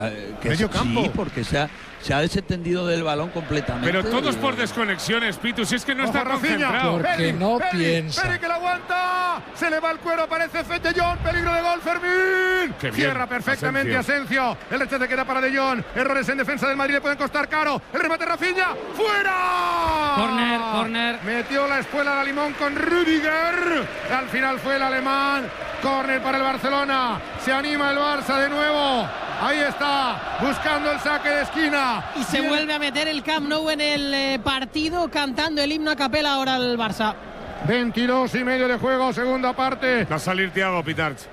Medio campo. Sí, porque se ha desentendido del balón completamente. Pero todos por desconexiones, Pitu, si es que no está concentrado. Porque no piensa. Peri que la aguanta. Se le va el cuero, aparece Fede Jong. Peligro de gol, Fermín. Qué bien, Cierra perfectamente Asensio. El rechace queda para De Jong. Errores en defensa del Madrid le pueden costar caro. El remate Rafinha. ¡Fuera! Córner. Metió la espuela de Limón con Rüdiger. Al final fue el alemán. Córner para el Barcelona. Se anima el Barça de nuevo. Ahí está, buscando el saque de esquina. Y se vuelve a meter el Camp Nou en el partido, cantando el himno a capela ahora el Barça. 22:30 de juego, segunda parte. Va a salir Thiago Pitarch.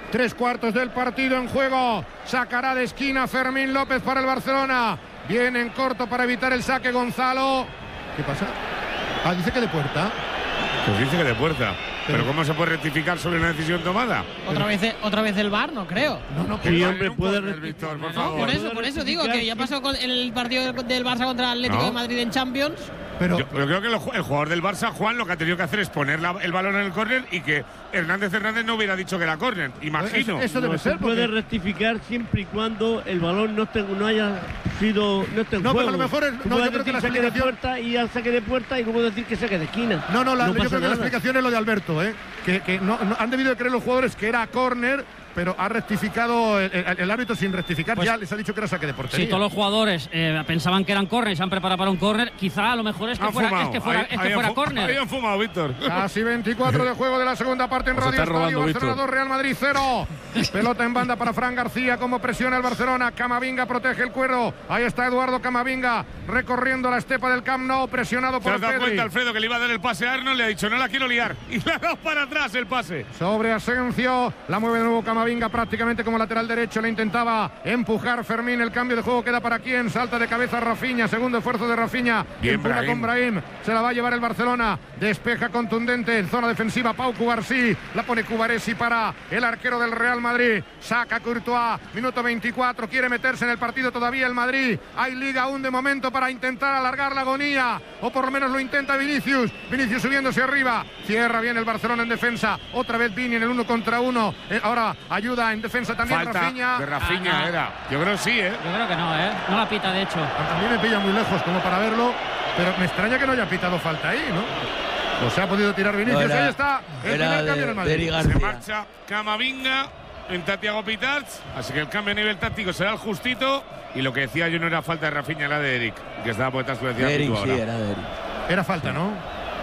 3/4 del partido en juego. Sacará de esquina Fermín López para el Barcelona. Viene en corto para evitar el saque Gonzalo. ¿Qué pasa? Dice que de puerta. Pues dice que de puerta. Pero ¿cómo se puede rectificar sobre una decisión tomada? Otra vez el VAR, no creo. No, sí, hombre, puede rectificar, por favor. Por eso digo que ya pasó con el partido del Barça contra el Atlético de Madrid en Champions. Pero yo creo que el jugador del Barça, Juan, lo que ha tenido que hacer es poner el balón en el córner y que Hernández no hubiera dicho que era córner. Imagino. Eso debe ser. Puede rectificar siempre y cuando el balón no haya sido en juego. Pero a lo mejor yo creo que la saque de puerta y al saque de puerta y luego decir que saque de esquina. Yo creo que la explicación es lo de Alberto, que no han debido de creer los jugadores que era córner, pero ha rectificado el árbitro sin rectificar, pues ya les ha dicho que era saque de portería. Si todos los jugadores pensaban que eran córner y se han preparado para un córner, quizá a lo mejor es que fuera córner. Ahí han fumado, Víctor. Casi 24 de juego de la segunda parte en Radio Estadio. Barcelona 2, Real Madrid 0. Pelota en banda para Fran García, como presiona el Barcelona. Camavinga protege el cuero. Ahí está Eduardo Camavinga recorriendo la estepa del Camp Nou, presionado por Pedri. ¿Te has dado cuenta, Alfredo, que le iba a dar el pase a Arnold? Le ha dicho, no la quiero liar. Y le ha dado para atrás el pase. Sobre Asensio, la mueve de nuevo Camavinga prácticamente como lateral derecho. Le intentaba empujar Fermín. El cambio de juego queda para quién. Salta de cabeza Rafinha. Segundo esfuerzo de Rafinha. Empuja con Brahim. Se la va a llevar el Barcelona. Despeja contundente en zona defensiva Pau Cubarsí. La pone Cubaresi para el arquero del Real Madrid. Saca Courtois. Minuto 24. Quiere meterse en el partido todavía el Madrid. Hay liga aún de momento para intentar alargar la agonía. O por lo menos lo intenta Vinicius. Vinicius subiéndose arriba. Cierra bien el Barcelona en defensa. Otra vez Vini en el 1 contra 1. Ahora ayuda en defensa también Rafinha. De Rafinha era. Yo creo que sí, Yo creo que no, No la pita, de hecho. A mí me pilla muy lejos como para verlo. Pero me extraña que no haya pitado falta ahí, ¿no? O se ha podido tirar Vinicius. Ahí está el primer cambio en el Madrid. Se marcha Camavinga. Entra Thiago Pitarch. Así que el cambio a nivel táctico será el justito. Y lo que decía yo no era falta de Rafinha, era de Eric, que estaba por detrás de Eric, sí, era de Eric. Era falta, ¿no?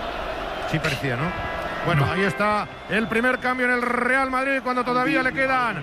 Sí parecía, ¿no? Bueno, ahí está el primer cambio en el Real Madrid cuando todavía le quedan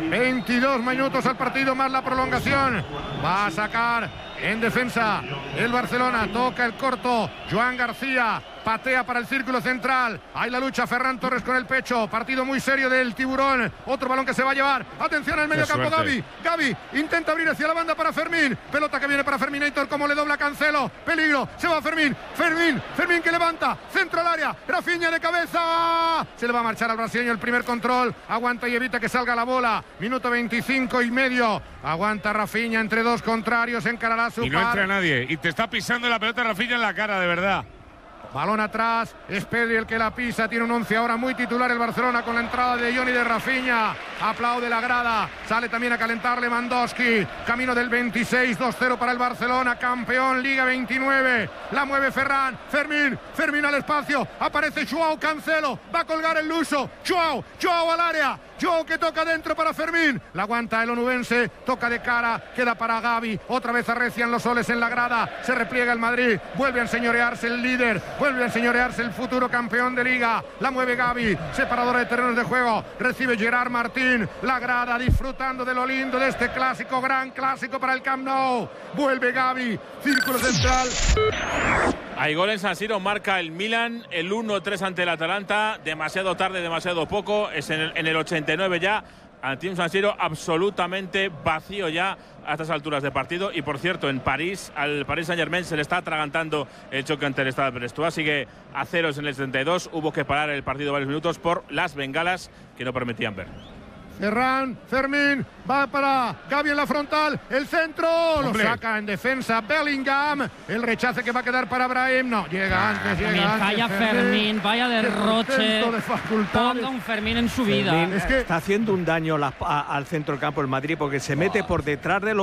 22 minutos al partido más la prolongación. Va a sacar en defensa el Barcelona. Toca el corto. Joan García. Patea para el círculo central. Hay la lucha. Ferran Torres con el pecho. Partido muy serio del Tiburón. Otro balón que se va a llevar. Atención al medio campo. Gavi intenta abrir hacia la banda para Fermín. Pelota que viene para Ferminator. Como le dobla Cancelo. Peligro. Se va Fermín. Fermín que levanta. Centro al área. Rafinha de cabeza. Se le va a marchar al brasileño el primer control. Aguanta y evita que salga la bola. Minuto 25:30. Aguanta Rafinha entre dos contrarios. Encarará su y no entra nadie. Y te está pisando la pelota Rafinha en la cara, de verdad. Balón atrás, es Pedri el que la pisa, tiene un 11 ahora muy titular el Barcelona con la entrada de Johnny de Rafinha, aplaude la grada, sale también a calentar Lewandowski, camino del 26, 2-0 para el Barcelona, campeón Liga 29, la mueve Fermín al espacio, aparece Joao Cancelo, va a colgar el luso, Joao al área, Joao que toca dentro para Fermín, la aguanta el onubense, toca de cara, queda para Gavi, otra vez arrecian los soles en la grada, se repliega el Madrid, vuelve a enseñorearse el líder, vuelve a enseñorearse el futuro campeón de Liga, la mueve Gavi, separadora de terrenos de juego, recibe Gerard Martín, la grada disfrutando de lo lindo de este clásico, gran clásico para el Camp Nou, vuelve Gavi, círculo central. Hay gol en San Siro, marca el Milan, el 1-3 ante el Atalanta, demasiado tarde, demasiado poco, es en el 89 ya, ante un San Siro absolutamente vacío ya a estas alturas de partido. Y por cierto, en París, al Paris Saint-Germain se le está atragantando el choque ante el Stade Brestois, sigue a ceros en el 72, hubo que parar el partido varios minutos por las bengalas que no permitían ver. Ferran, Fermín, va para Gavi en la frontal, el centro, Hombre. lo saca en defensa Bellingham, el rechace que va a quedar para Brahim, no, llega antes, Vaya Fermín, vaya derroche. De facultades. Ponga un Fermín en su vida. Fermín Es que está haciendo un daño al centro del campo el Madrid porque se mete por detrás de los